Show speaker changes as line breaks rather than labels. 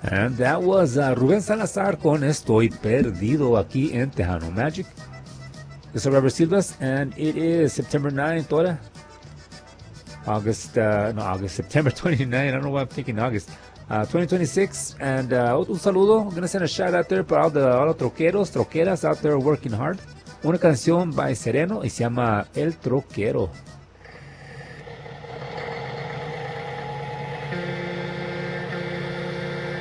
And that was Rubén Salazar con Estoy Perdido aquí en Tejano Magic. This is Robert Silvas, and it is September 9th, ahora. September 29th. I don't know why I'm thinking August. 2026, and un saludo. I'm gonna send a shout out there for all the troqueros, troqueras out there working hard. Una canción by Sereno y se llama El Troquero.